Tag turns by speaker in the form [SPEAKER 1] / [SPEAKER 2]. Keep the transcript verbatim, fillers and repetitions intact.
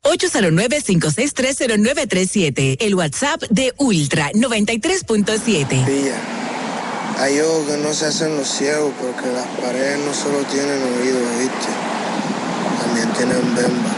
[SPEAKER 1] ocho cero nueve, cinco seis tres, cero nueve tres siete. El WhatsApp de Ultra noventa y tres punto siete.
[SPEAKER 2] Pilla, hay ojos que no se hacen los ciegos porque las paredes no solo tienen oídos, ¿viste? También tienen bemba.